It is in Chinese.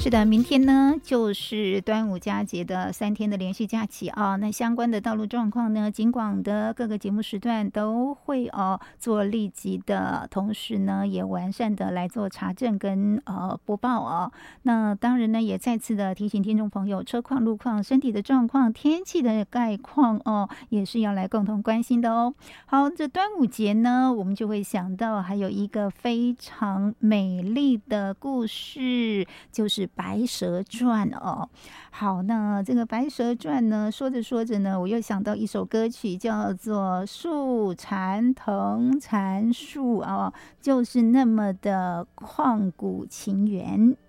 是的，明天呢就是端午佳节的3天的连续假期啊。那相关的道路状况呢，警广的各个节目时段都会做立即的，同时呢也完善的来做查证跟播报哦。那当然呢，也再次的提醒听众朋友，车况、路况、身体的状况、天气的概况哦，也是要来共同关心的哦。好，这端午节呢，我们就会想到还有一个非常美丽的故事，就是白蛇传哦。好，那这个白蛇传呢，说着说着呢，我又想到一首歌曲，叫做《树缠藤缠树》哦，就是那么的旷古情缘。